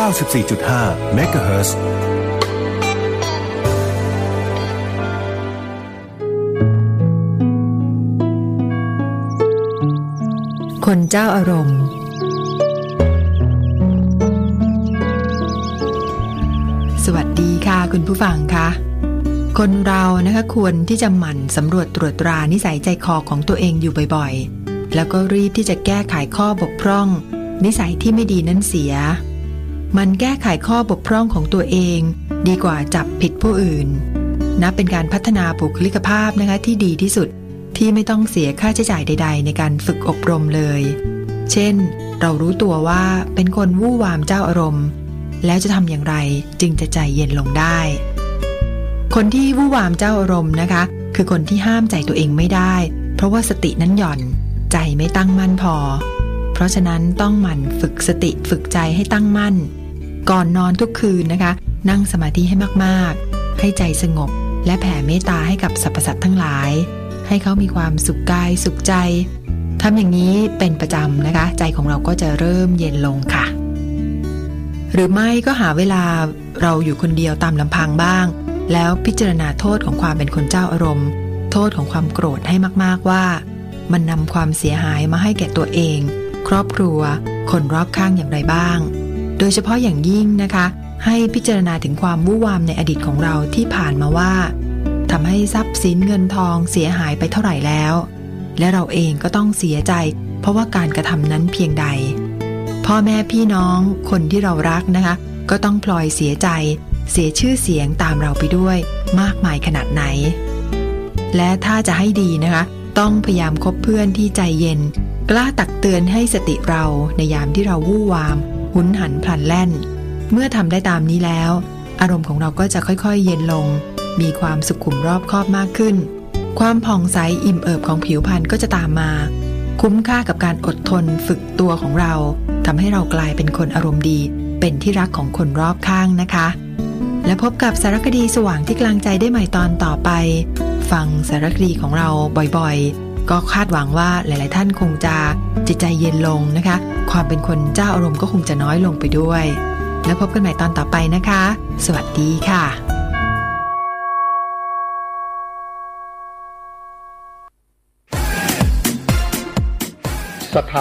94.5 เมกะเฮิรตซ์คนเจ้าอารมณ์สวัสดีค่ะคุณผู้ฟังคะคนเรานะคะควรที่จะหมั่นสำรวจตรวจตรานิสัยใจคอของตัวเองอยู่บ่อยๆแล้วก็รีบที่จะแก้ไขข้อบกพร่องนิสัยที่ไม่ดีนั้นเสียมันแก้ไขข้อบกพร่องของตัวเองดีกว่าจับผิดผู้อื่นนับเป็นการพัฒนาบุคลิกภาพนะคะที่ดีที่สุดที่ไม่ต้องเสียค่าใช้จ่ายใดๆในการฝึกอบรมเลยเช่นเรารู้ตัวว่าเป็นคนวู่วามเจ้าอารมณ์แล้วจะทำอย่างไรจึงจะใจเย็นลงได้คนที่วู่วามเจ้าอารมณ์นะคะคือคนที่ห้ามใจตัวเองไม่ได้เพราะว่าสตินั้นหย่อนใจไม่ตั้งมั่นพอเพราะฉะนั้นต้องหมั่นฝึกสติฝึกใจให้ตั้งมั่นก่อนนอนทุกคืนนะคะนั่งสมาธิให้มากๆให้ใจสงบและแผ่เมตตาให้กับสรรพสัตว์ทั้งหลายให้เขามีความสุขกายสุขใจทำอย่างนี้เป็นประจำนะคะใจของเราก็จะเริ่มเย็นลงค่ะหรือไม่ก็หาเวลาเราอยู่คนเดียวตามลำพังบ้างแล้วพิจารณาโทษของความเป็นคนเจ้าอารมณ์โทษของความโกรธให้มากๆว่ามันนำความเสียหายมาให้แก่ตัวเองครอบครัวคนรอบข้างอย่างไรบ้างโดยเฉพาะอย่างยิ่งนะคะให้พิจารณาถึงความวู่วามในอดีตของเราที่ผ่านมาว่าทำให้ทรัพย์สินเงินทองเสียหายไปเท่าไหร่แล้วและเราเองก็ต้องเสียใจเพราะว่าการกระทำนั้นเพียงใดพ่อแม่พี่น้องคนที่เรารักนะคะก็ต้องพลอยเสียใจเสียชื่อเสียงตามเราไปด้วยมากมายขนาดไหนและถ้าจะให้ดีนะคะต้องพยายามคบเพื่อนที่ใจเย็นกล้าตักเตือนให้สติเราในยามที่เราวู่วามหุนหันพลันแล่นเมื่อทำได้ตามนี้แล้วอารมณ์ของเราก็จะค่อยๆเย็นลงมีความสุขุมรอบคอบมากขึ้นความผ่องใสอิ่มเอิบของผิวพรรณก็จะตามมาคุ้มค่ากับการอดทนฝึกตัวของเราทำให้เรากลายเป็นคนอารมณ์ดีเป็นที่รักของคนรอบข้างนะคะและพบกับสารคดีสว่างที่กลางใจได้ใหม่ตอนต่อไปฟังสารคดีของเราบ่อยๆก็คาดหวังว่าหลายๆท่านคงจะจิตใจเย็นลงนะคะความเป็นคนเจ้าอารมณ์ก็คงจะน้อยลงไปด้วยแล้วพบกันใหม่ตอนต่อไปนะคะสวัสดีค่ะ